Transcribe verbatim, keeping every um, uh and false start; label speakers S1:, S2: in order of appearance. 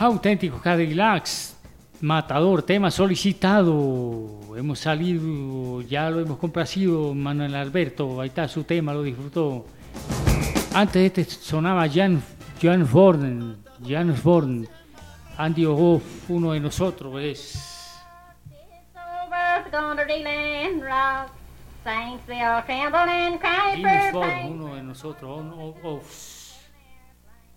S1: Auténtico Cadillacs, matador, tema solicitado. Hemos salido, ya lo hemos complacido, Manuel Alberto. Ahí está su tema, lo disfrutó. Antes de este sonaba Jan, Jan Born, Jan Born, Andy Ogoff, uno de nosotros es. James Born, uno de nosotros, uno, oh, oh.